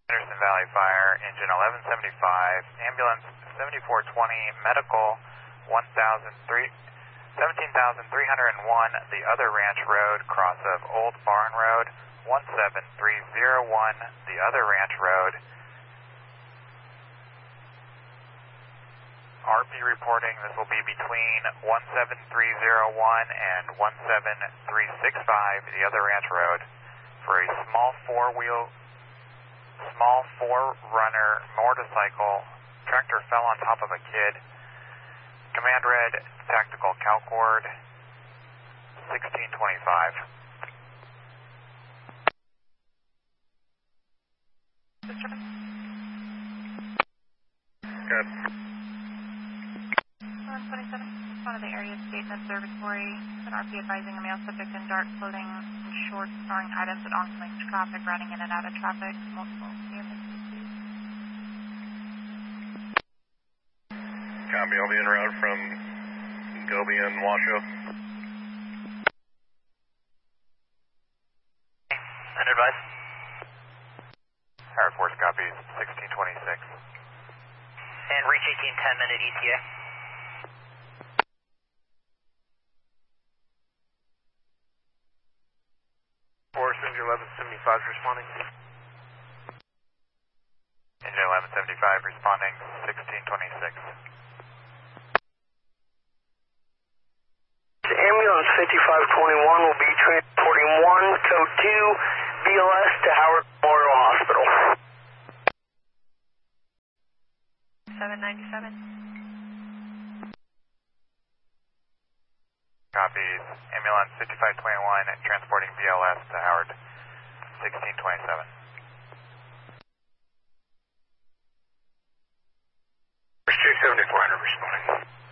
Anderson Valley Fire, engine 1175, ambulance 7420, medical 17,301, the other ranch road, cross of Old Barn Road, 17301, the other ranch road. RP reporting, this will be between 17301 and 17365, the other ranch road, for a small four-runner motorcycle. Tractor fell on top of a kid. Command red, tactical CalCord, 1625. Good. 127, one of the area state and observatory, an RP advising a male subject in dark clothing and shorts throwing items at oncoming traffic, running in and out of traffic, multiple near misses. Copy, I'll be en route from Gobi and Washoe. And advice? Air Force copies, 1626. And reach 1810 minute ETA. Force, engine 1175 responding. Engine 1175 responding, 1626. Ambulance 5521 will be transporting 1 code 2 BLS to Howard Memorial Hospital. 797. Copies. Ambulance 5521 transporting BLS to Howard, 1627. J7400 responding.